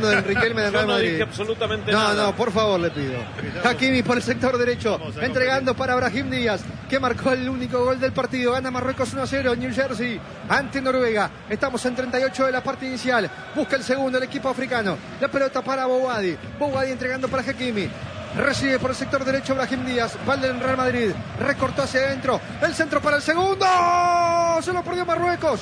hablando del Riquelme del Real Madrid. No dije absolutamente nada. No, por favor, le pido. Hakimi por el sector derecho, entregando para Brahim Díaz, que marcó el único gol del partido. Gana Marruecos 1-0 en New Jersey ante Noruega. Estamos en 38 de la parte inicial. Busca el segundo el equipo africano. La pelota para Bouhaddi. Bouhaddi entregando para Hakimi. Recibe por el sector derecho Brahim Díaz. Valde en Real Madrid. Recortó hacia adentro. El centro para el segundo. Se lo perdió Marruecos.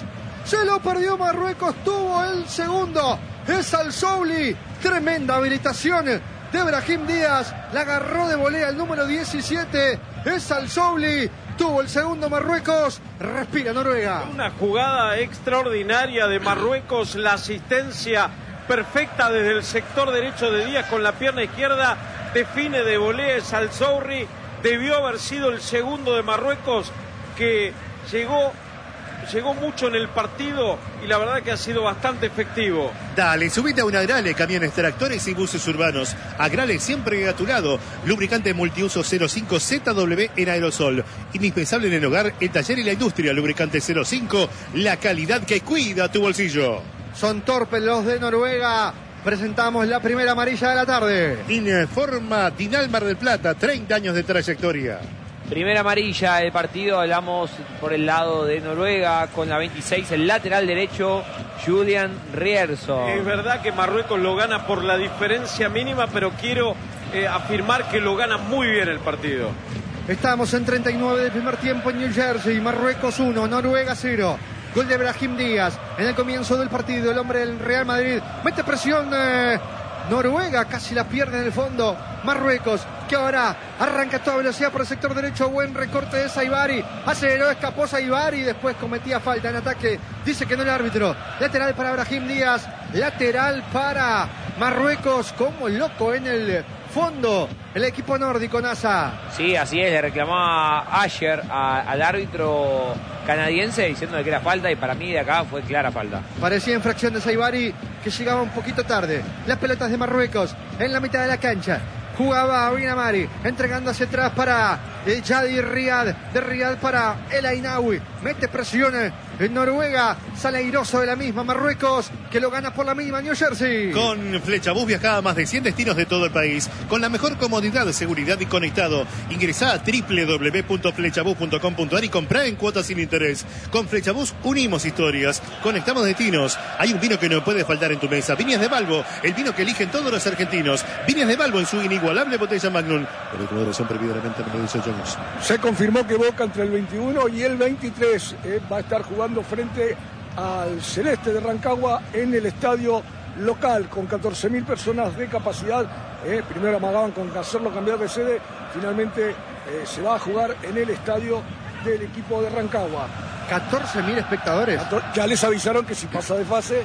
Tuvo el segundo. Es Al Souli. Tremenda habilitación de Brahim Díaz. La agarró de volea el número 17. Es Al Souli. Tuvo el segundo Marruecos. Respira Noruega. Una jugada extraordinaria de Marruecos. La asistencia perfecta desde el sector derecho de Díaz con la pierna izquierda. Define de volea es Al Souli. Debió haber sido el segundo de Marruecos, que llegó mucho en el partido y la verdad que ha sido bastante efectivo. Dale, subite a un Agrale, camiones, tractores y buses urbanos. Agrale siempre a tu lado. Lubricante multiuso 05 ZW en aerosol. Indispensable en el hogar, el taller y la industria. Lubricante 05, la calidad que cuida tu bolsillo. Son torpes los de Noruega. Presentamos la primera amarilla de la tarde. Informa Dinal Mar del Plata, 30 años de trayectoria. Primera amarilla del partido, hablamos por el lado de Noruega, con la 26, el lateral derecho, Julian Rierson. Es verdad que Marruecos lo gana por la diferencia mínima, pero quiero afirmar que lo gana muy bien el partido. Estamos en 39 del primer tiempo en New Jersey. Marruecos 1, Noruega 0. Gol de Brahim Díaz en el comienzo del partido. El hombre del Real Madrid mete presión. Noruega casi la pierde en el fondo. Marruecos, que ahora arranca a toda velocidad por el sector derecho. Buen recorte de Saibari. Aceleró, escapó Saibari y después cometía falta en ataque. Dice que no el árbitro. Lateral para Brahim Díaz. Lateral para Marruecos. Como loco en el fondo el equipo nórdico, NASA. Sí, así es. Le reclamaba ayer al árbitro canadiense diciendo que era falta, y para mí de acá fue clara falta. Parecía infracción de Saibari, que llegaba un poquito tarde. Las pelotas de Marruecos en la mitad de la cancha. Jugaba Binamari, entregando hacia atrás para Yadi Riyad. De Riyad para El Ainaoui. Mete presión en Noruega. Sale airoso de la misma Marruecos, que lo gana por la mínima New Jersey. Con Flechabús viajaba a más de 100 destinos de todo el país, con la mejor comodidad, seguridad y conectado. Ingresá a www.flechabús.com.ar y comprá en cuotas sin interés. Con Flechabús unimos historias, conectamos destinos. Hay un vino que no puede faltar en tu mesa. Viñas de Balbo, el vino que eligen todos los argentinos. Viñas de Balbo en su inigualable botella Magnum. Por el colaboración previamente en 18 años. Se confirmó que Boca entre el 21 y el 23 va a estar jugando frente al Celeste de Rancagua en el estadio local con 14.000 personas de capacidad. Primero amagaban con hacerlo cambiar de sede, finalmente se va a jugar en el estadio del equipo de Rancagua. 14.000 espectadores. Ya les avisaron que si pasa de fase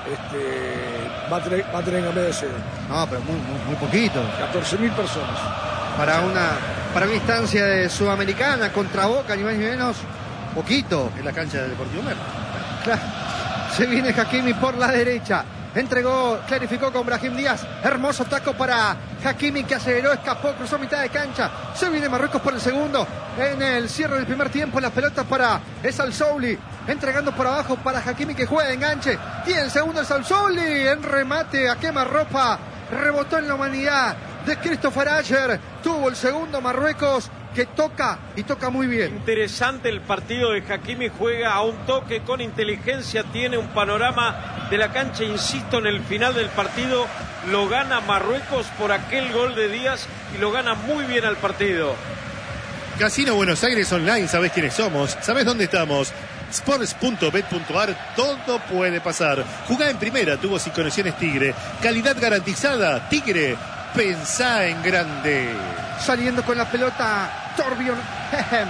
va a tener que cambiar de sede. No, pero muy poquito. 14.000 personas. Para una instancia de Sudamericana contra Boca, ni más ni menos, poquito. En la cancha del Deportivo Mer. Claro. Se viene Hakimi por la derecha. Entregó, clarificó con Brahim Díaz. Hermoso taco para Hakimi, que aceleró, escapó, cruzó mitad de cancha. Se viene Marruecos por el segundo. En el cierre del primer tiempo, las pelotas para Al Souli. Entregando por abajo para Hakimi, que juega de enganche. Tiene el segundo Al Souli. En remate a quemarropa. Rebotó en la humanidad de Christopher Ayer. Tuvo el segundo Marruecos, que toca y toca muy bien. Interesante el partido de Hakimi, juega a un toque con inteligencia, tiene un panorama de la cancha, insisto, en el final del partido lo gana Marruecos por aquel gol de Díaz y lo gana muy bien al partido. Casino Buenos Aires Online, sabés quiénes somos, sabés dónde estamos. Sports.bet.ar, todo puede pasar. Jugá en primera, tu voz y conexiones Tigre. Calidad garantizada, Tigre. Pensá en grande. Saliendo con la pelota Torbjörn Hehem.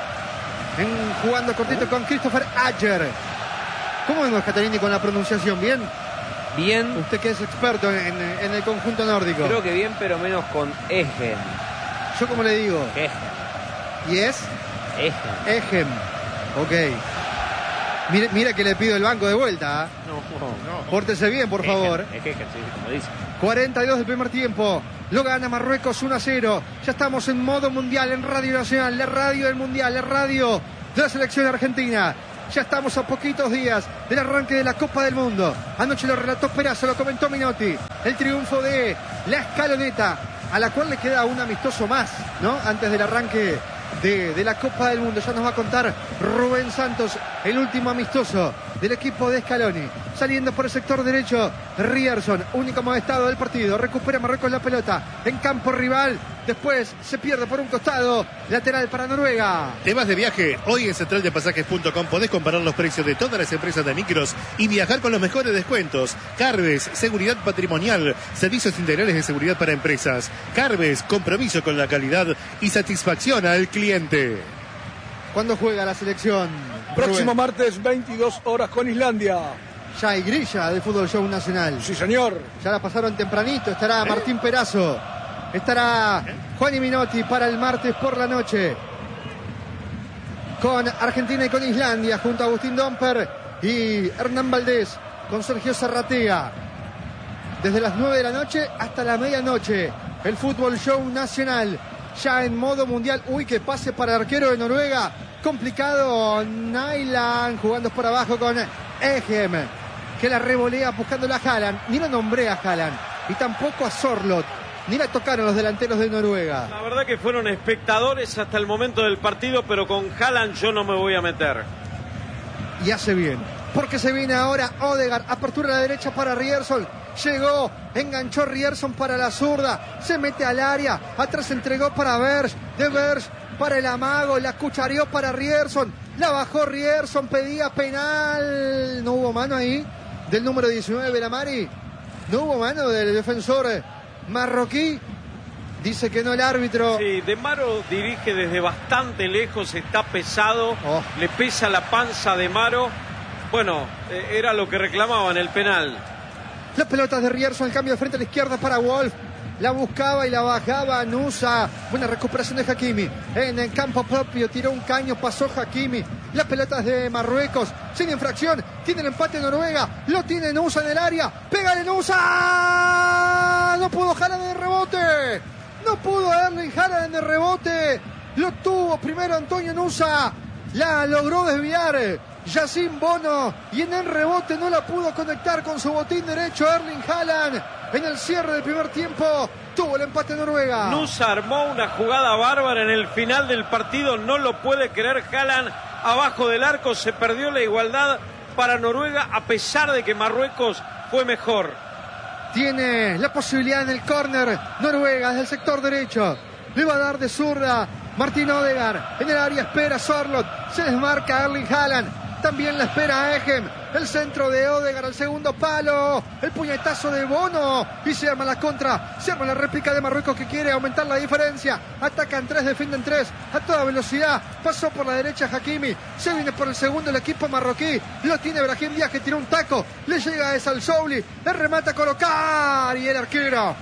Jugando cortito con Christopher Ayer. ¿Cómo vemos, Caterini, con la pronunciación? ¿Bien? Bien. Usted que es experto en el conjunto nórdico. Creo que bien, pero menos con Egen. ¿Yo cómo le digo? Egen. ¿Y es? Egen. Egen. Ok. Mira que le pido el banco de vuelta. No. Pórtese bien, por favor. Egen, sí, como dice. 42 del primer tiempo. Lo gana Marruecos 1-0. Ya estamos en modo mundial en Radio Nacional, la radio del mundial, la radio de la selección argentina. Ya estamos a poquitos días del arranque de la Copa del Mundo. Anoche lo relató Perazo, lo comentó Minotti. El triunfo de la Escaloneta, a la cual le queda un amistoso más, ¿no? Antes del arranque de la Copa del Mundo. Ya nos va a contar Rubén Santos, el último amistoso del equipo de Scaloni. Saliendo por el sector derecho, Ryerson, único amonestado del partido. Recupera Marruecos la pelota en campo rival. Después se pierde por un costado. Lateral para Noruega. ¿Te vas de viaje? Hoy en centraldepasajes.com podés comparar los precios de todas las empresas de micros y viajar con los mejores descuentos. Carves, seguridad patrimonial, servicios integrales de seguridad para empresas. Carves, compromiso con la calidad y satisfacción al cliente. ¿Cuándo juega la selección? Próximo Rubén? martes, 22 horas con Islandia. Ya hay grilla del Fútbol Show Nacional. Sí, señor. Ya la pasaron tempranito. Estará Martín Perazo. Estará Juan y Minotti para el martes por la noche. Con Argentina y con Islandia, junto a Agustín Domper y Hernán Valdés, con Sergio Zarratea. Desde las 9 de la noche hasta la medianoche. El Fútbol Show Nacional. Ya en modo mundial. Uy, que pase para el arquero de Noruega. Complicado. Nyland jugando por abajo con Egem, que la revolea buscándola a Haaland. Ni lo nombré a Haaland. Y tampoco a Sorloth. Ni la tocaron los delanteros de Noruega. La verdad que fueron espectadores hasta el momento del partido, pero con Haaland yo no me voy a meter. Y hace bien. Porque se viene ahora Odegaard. Apertura a la derecha para Ryerson. Llegó, enganchó Ryerson para la zurda. Se mete al área. Atrás entregó para Berge. De Berge para el amago. La cuchareó para Ryerson. La bajó Ryerson. Pedía penal. No hubo mano ahí del número 19, Belamari. No hubo mano del defensor marroquí. Dice que no el árbitro. Sí, De Maro dirige desde bastante lejos. Está pesado. Le pesa la panza de Maro. Bueno, era lo que reclamaban el penal. Las pelotas de Ryerson, el cambio de frente a la izquierda para Wolf. La buscaba y la bajaba Nusa. Buena recuperación de Hakimi. En el campo propio tiró un caño, pasó Hakimi. Las pelotas de Marruecos, sin infracción. Tiene el empate de Noruega. Lo tiene Nusa en el área. ¡Pégale Nusa! No pudo Haaland en el rebote. No pudo Erling Haaland en el rebote. Lo tuvo primero Antonio Nusa. La logró desviar Yacine Bono, y en el rebote no la pudo conectar con su botín derecho Erling Haaland. En el cierre del primer tiempo tuvo el empate Noruega. Nusa armó una jugada bárbara en el final del partido, no lo puede creer Haaland abajo del arco. Se perdió la igualdad para Noruega a pesar de que Marruecos fue mejor. Tiene la posibilidad en el córner Noruega desde el sector derecho. Le va a dar de zurda Martín Odegaard. En el área espera Sorloth. Se desmarca Erling Haaland. También la espera Egem. El centro de Odegaard al segundo palo. El puñetazo de Bono. Y se arma la contra. Se arma la réplica de Marruecos, que quiere aumentar la diferencia. Atacan 3, defienden 3. A toda velocidad. Pasó por la derecha Hakimi. Se viene por el segundo el equipo marroquí. Lo tiene Brahim Díaz, que tiró un taco. Le llega a Salsouli. Le remata a colocar. Y el arquero.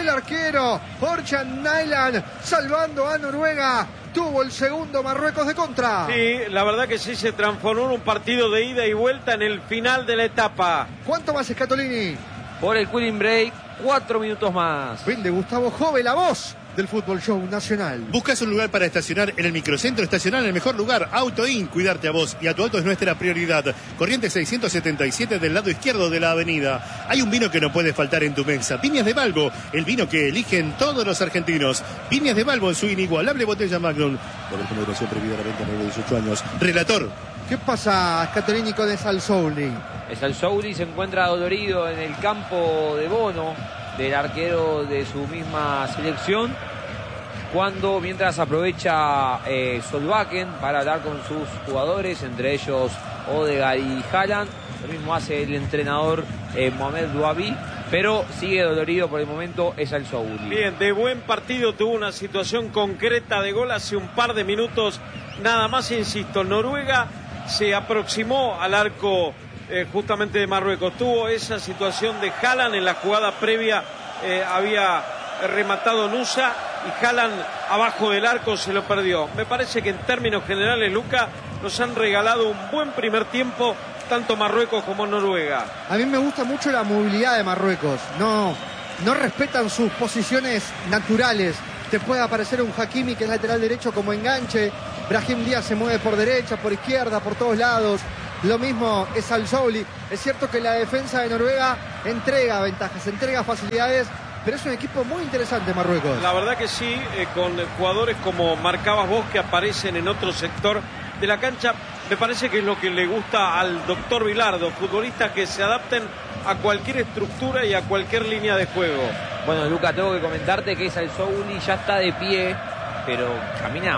Orjan Nyland. Salvando a Noruega. Tuvo el segundo Marruecos de contra. Sí, la verdad que sí, se transformó en un partido de ida y vuelta en el final de la etapa. ¿Cuánto más, Scatolini? Por el cooling break, 4 minutos más. Fin de Gustavo Jove, la voz del Fútbol Show Nacional. ¿Buscas un lugar para estacionar en el microcentro? Estacionar en el mejor lugar. AutoIn, cuidarte a vos y a tu auto es nuestra prioridad. Corrientes 677 del lado izquierdo de la avenida. Hay un vino que no puede faltar en tu mesa. Viñas de Balbo, el vino que eligen todos los argentinos. Viñas de Balbo en su inigualable botella Magnum. Por moderación prohibida la venta de 18 años. Relator. ¿Qué pasa, Scatolini, con Salsouli? Salsouli se encuentra dolorido en el campo de Bono, del arquero de su misma selección, mientras aprovecha Solbakken para hablar con sus jugadores, entre ellos Odegaard y Haaland. Lo mismo hace el entrenador Mohamed Douabi, pero sigue dolorido por el momento Salsouli. Bien, de buen partido, tuvo una situación concreta de gol hace un par de minutos. Nada más, insisto, Noruega se aproximó al arco justamente de Marruecos. Tuvo esa situación de Haaland en la jugada previa, había rematado Nusa y Haaland abajo del arco se lo perdió. Me parece que en términos generales, Luca, nos han regalado un buen primer tiempo, tanto Marruecos como Noruega. A mí me gusta mucho la movilidad de Marruecos. No respetan sus posiciones naturales. Te puede aparecer un Hakimi, que es lateral derecho, como enganche. Brahim Díaz se mueve por derecha, por izquierda, por todos lados. Lo mismo es Al-Souli. Es cierto que la defensa de Noruega entrega ventajas, entrega facilidades, pero es un equipo muy interesante Marruecos. La verdad que sí, con jugadores como marcabas vos que aparecen en otro sector de la cancha. Me parece que es lo que le gusta al doctor Bilardo, futbolistas que se adapten a cualquier estructura y a cualquier línea de juego. Bueno, Luca, tengo que comentarte que Al-Souli ya está de pie, pero camina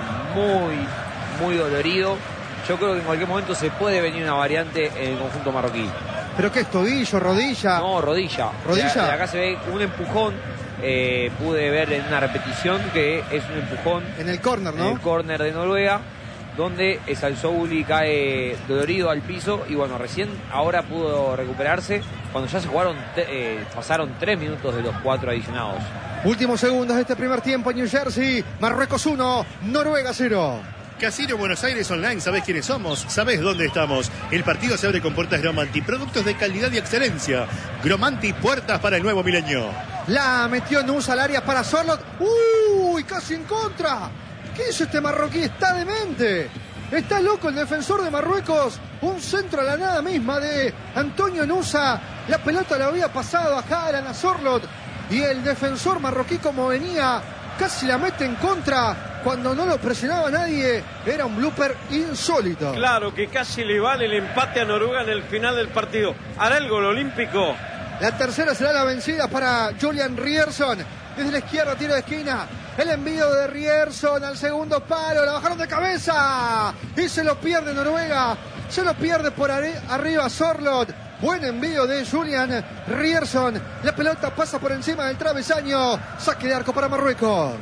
muy dolorido. Yo creo que en cualquier momento se puede venir una variante en el conjunto marroquí. ¿Pero qué es, tobillo, rodilla? No, rodilla. ¿Rodilla? De acá se ve un empujón. Pude ver en una repetición que es un empujón. En el córner, ¿no? En el córner de Noruega, donde Al-Souli cae dolorido al piso. Y bueno, recién ahora pudo recuperarse cuando ya se jugaron, pasaron 3 minutos de los 4 adicionados. Últimos segundos de este primer tiempo en New Jersey. Marruecos 1, Noruega 0. Casino Buenos Aires Online, ¿sabés quiénes somos? ¿Sabés dónde estamos? El partido se abre con puertas Gromanti, productos de calidad y excelencia. Gromanti, puertas para el nuevo milenio. La metió Nusa al área para Sorlot. ¡Uy! Casi en contra. ¿Qué hizo este marroquí? Está demente. Está loco el defensor de Marruecos. Un centro a la nada misma de Antonio Nusa. La pelota le había pasado a Haaland, a Sorlot. Y el defensor marroquí, como venía, casi la mete en contra. Cuando no lo presionaba nadie, era un blooper insólito. Claro que casi le vale el empate a Noruega en el final del partido. ¿Hará el gol olímpico? La tercera será la vencida para Julian Ryerson. Desde la izquierda, tiro de esquina. El envío de Ryerson al segundo palo. La bajaron de cabeza. Y se lo pierde Noruega. Se lo pierde por arriba Sorlot. Buen envío de Julian Ryerson. La pelota pasa por encima del travesaño. Saque de arco para Marruecos.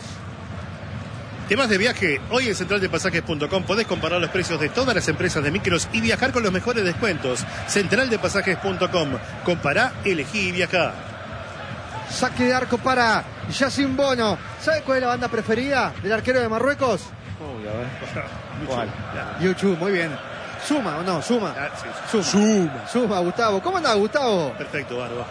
Temas de viaje, hoy en centraldepasajes.com podés comparar los precios de todas las empresas de micros y viajar con los mejores descuentos. Centraldepasajes.com, compará, elegí y viajá. Saque de arco para Yacine Bono. ¿Sabe cuál es la banda preferida del arquero de Marruecos? Uy, a ver. ¿Cuál? YouTube, muy bien. ¿Suma o no? ¿Suma? Sí. Suma, Gustavo. ¿Cómo andás, Gustavo? Perfecto, Barba.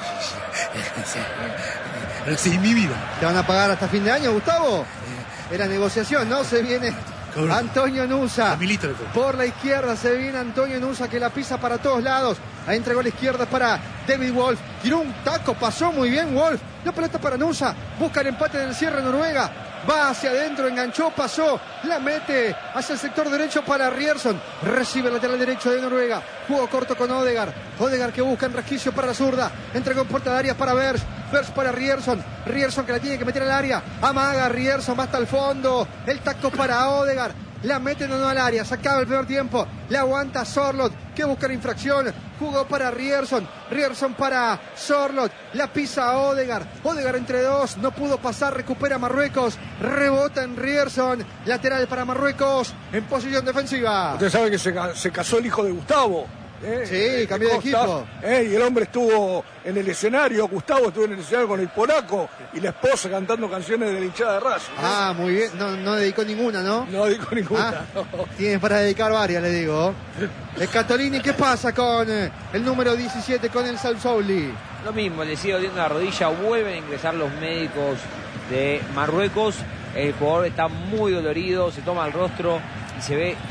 Sí, mi vida. ¿Te van a pagar hasta fin de año, Gustavo? Era negociación, ¿no? Se viene Antonio Nusa. Por la izquierda se viene Antonio Nusa, que la pisa para todos lados. Ahí entregó a la izquierda para David Wolf. Tiró un taco, pasó muy bien Wolf. La pelota para Nusa. Busca el empate del cierre Noruega. Va hacia adentro, enganchó, pasó. La mete hacia el sector derecho para Ryerson. Recibe el lateral derecho de Noruega. Juego corto con Odegaard. Odegaard que busca en resquicio para la zurda. Entregó en puerta de área para Berge. Berge para Ryerson. Ryerson que la tiene que meter al área. Amaga Ryerson, va hasta el fondo. El taco para Odegaard. La meten o no al área, se acaba el primer tiempo. La aguanta Sorlot, que busca la infracción. Jugó para Ryerson. Ryerson para Sorlot. La pisa Odegaard. Odegaard entre dos, no pudo pasar, recupera Marruecos. Rebota en Ryerson. Lateral para Marruecos en posición defensiva. Usted sabe que se casó el hijo de Gustavo. Sí, cambió de equipo. Y el hombre estuvo en el escenario, Gustavo estuvo en el escenario con el polaco y la esposa cantando canciones de la hinchada de Racing. Ah, muy bien. No dedicó ninguna, ¿no? No dedicó ninguna. No. Tiene para dedicar varias, le digo. Scatolini, ¿qué pasa con el número 17, con el Al-Souli? Lo mismo, le sigue doliendo la rodilla, vuelven a ingresar los médicos de Marruecos. El jugador está muy dolorido, se toma el rostro y se ve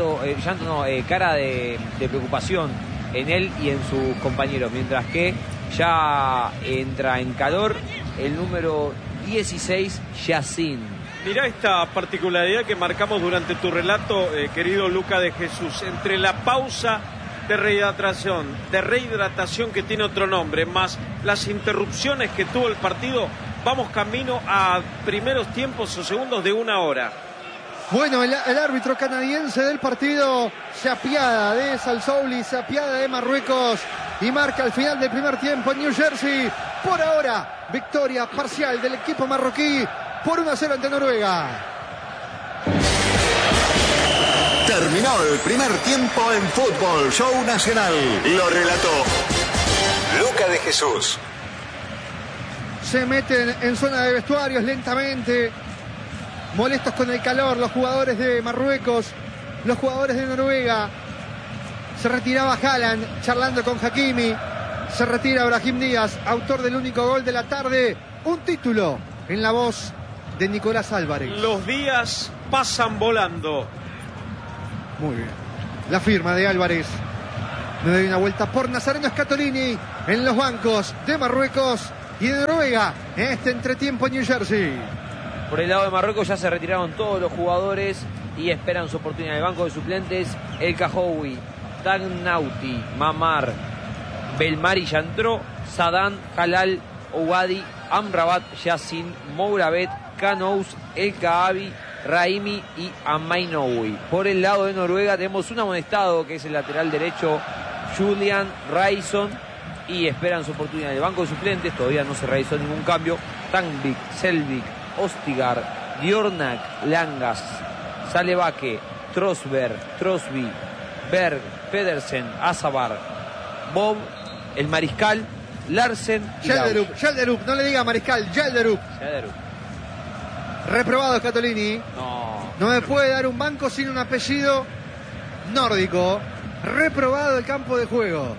cara de preocupación en él y en sus compañeros, mientras que ya entra en calor el número 16, Yacine. Mirá esta particularidad que marcamos durante tu relato, querido Luca de Jesús, entre la pausa de rehidratación que tiene otro nombre, más las interrupciones que tuvo el partido, vamos camino a primeros tiempos o segundos de 1 hora. Bueno, el árbitro canadiense del partido se apiada de Al-Souli, se apiada de Marruecos y marca el final del primer tiempo en New Jersey. Por ahora, victoria parcial del equipo marroquí por 1-0 ante Noruega. Terminó el primer tiempo en Fútbol Show Nacional. Lo relató Luca de Jesús. Se meten en zona de vestuarios lentamente. Molestos con el calor los jugadores de Marruecos, los jugadores de Noruega. Se retiraba Haaland charlando con Hakimi. Se retira Brahim Díaz, autor del único gol de la tarde. Un título en la voz de Nicolás Álvarez. Los días pasan volando. Muy bien. La firma de Álvarez. Me doy una vuelta por Nazareno Scatolini en los bancos de Marruecos y de Noruega. Este entretiempo en New Jersey. Por el lado de Marruecos ya se retiraron todos los jugadores y esperan su oportunidad. El banco de suplentes, El Kahoui, Tagnauti, Mamar, Belmari ya entró, Sadan, Halal, Ouadi, Amrabat, Yassin, Mourabet, Kanous, El Kaabi, Raimi y Amainoui. Por el lado de Noruega tenemos un amonestado que es el lateral derecho, Julian Raison, y esperan su oportunidad. El banco de suplentes todavía no se realizó ningún cambio. Tangvik, Selvik, Ostigar, Diornak, Langas, Salebake, Trosberg, Trosby, Berg, Pedersen, Azabar, Bob, el Mariscal, Larsen y Yelderup, no le diga Mariscal, Yelderup. Reprobado Scatolini. No me puede dar un banco sin un apellido nórdico. Reprobado el campo de juego.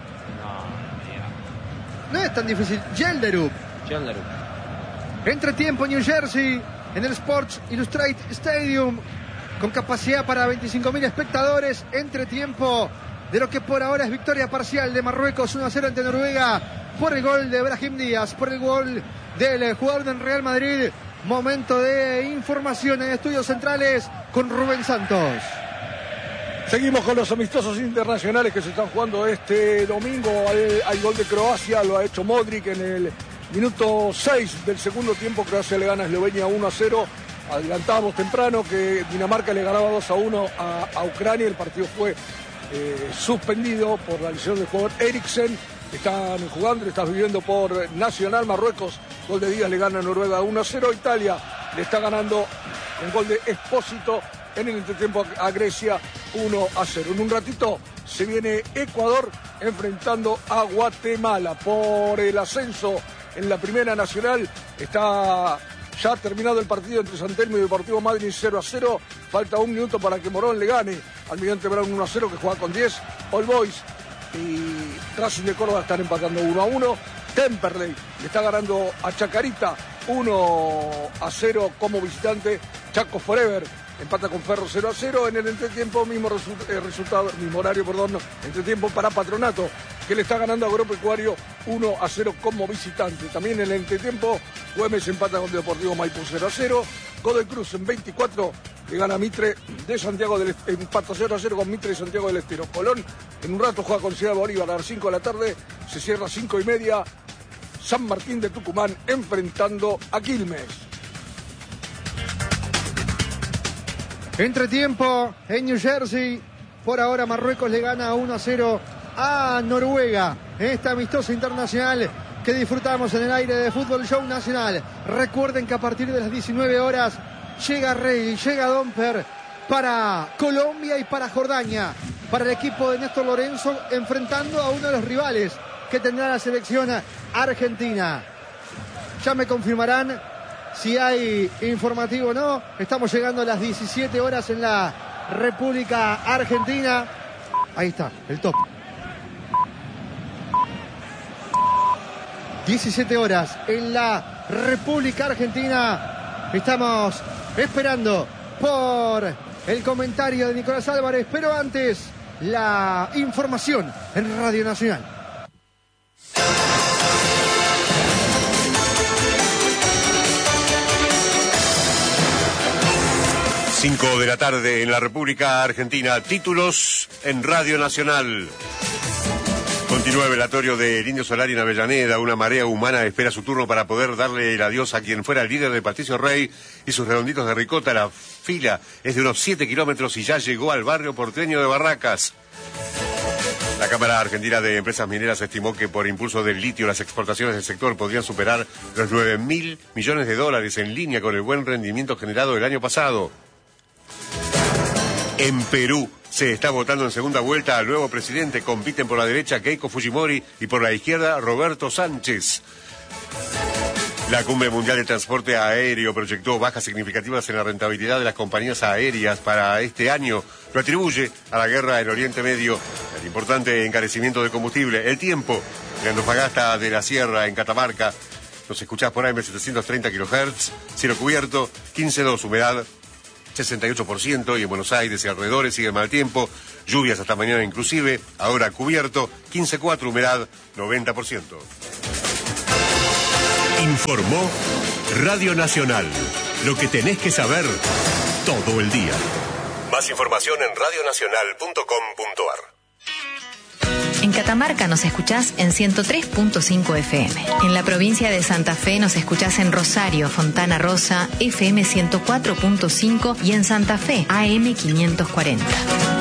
No es tan difícil. Yelderup. Entretiempo New Jersey en el Sports Illustrated Stadium con capacidad para 25.000 espectadores. Entretiempo de lo que por ahora es victoria parcial de Marruecos 1-0 ante Noruega por el gol de Brahim Díaz, por el gol del jugador del Real Madrid. Momento de información en Estudios Centrales con Rubén Santos. Seguimos con los amistosos internacionales que se están jugando este domingo. Hay gol de Croacia, lo ha hecho Modric en el minuto 6 del segundo tiempo. Croacia le gana a Eslovenia 1-0. Adelantábamos temprano que Dinamarca le ganaba 2-1 a Ucrania. El partido fue suspendido por la lesión del jugador Eriksen. Están jugando, le estás viviendo por Nacional. Marruecos, gol de Díaz, le gana a Noruega 1-0. Italia le está ganando un gol de Expósito en el entretiempo a Grecia 1-0. En un ratito se viene Ecuador enfrentando a Guatemala por el ascenso en la Primera Nacional. Está ya terminado el partido entre San Telmo y Deportivo Madryn 0-0. Falta un minuto para que Morón le gane al Almirante Brown 1-0, que juega con 10. All Boys y Racing de Córdoba están empatando 1-1. Temperley le está ganando a Chacarita 1-0 como visitante. Chaco Forever empata con Ferro 0-0. En el entretiempo, mismo horario, entretiempo para Patronato, que le está ganando a Agropecuario 1-0 como visitante. También en el entretiempo, Güemes empata con Deportivo Maipú 0-0. Godoy Cruz en 24 le gana a Mitre de Santiago del Estero, empata 0-0 con Mitre de Santiago del Estero. Colón en un rato juega con Ciudad Bolívar a las 5 de la tarde, se cierra a 5:30. San Martín de Tucumán enfrentando a Quilmes. Entretiempo en New Jersey. Por ahora Marruecos le gana 1-0 a Noruega. Esta amistosa internacional que disfrutamos en el aire de Fútbol Show Nacional. Recuerden que a partir de las 19 horas llega Rey, llega Domper para Colombia y para Jordania. Para el equipo de Néstor Lorenzo enfrentando a uno de los rivales que tendrá la selección argentina. Ya me confirmarán si hay informativo o no. Estamos llegando a las 17 horas en la República Argentina. Ahí está, el top. 17 horas en la República Argentina. Estamos esperando por el comentario de Nicolás Álvarez, pero antes la información en Radio Nacional. Cinco de la tarde en la República Argentina. Títulos en Radio Nacional. Continúa el velatorio de Indio Solari en Avellaneda. Una marea humana espera su turno para poder darle el adiós a quien fuera el líder de Patricio Rey y sus redonditos de ricota. La fila es de unos 7 kilómetros y ya llegó al barrio porteño de Barracas. La Cámara Argentina de Empresas Mineras estimó que por impulso del litio las exportaciones del sector podrían superar los 9.000 millones de dólares, en línea con el buen rendimiento generado el año pasado. En Perú se está votando en segunda vuelta al nuevo presidente. Compiten por la derecha Keiko Fujimori y por la izquierda Roberto Sánchez. La Cumbre Mundial de Transporte Aéreo proyectó bajas significativas en la rentabilidad de las compañías aéreas para este año. Lo atribuye a la guerra en Oriente Medio, el importante encarecimiento del combustible, el tiempo. En Antofagasta de la Sierra, en Catamarca, nos escuchás por AM 730 kHz, cielo cubierto, 15.2, humedad 68%, y en Buenos Aires y alrededores sigue el mal tiempo, lluvias hasta mañana inclusive, ahora cubierto, 15,4, humedad 90%. Informó Radio Nacional. Lo que tenés que saber todo el día. Más información en radionacional.com.ar. En Catamarca nos escuchás en 103.5 FM. En la provincia de Santa Fe nos escuchás en Rosario, Fontana Rosa, FM 104.5 y en Santa Fe, AM 540.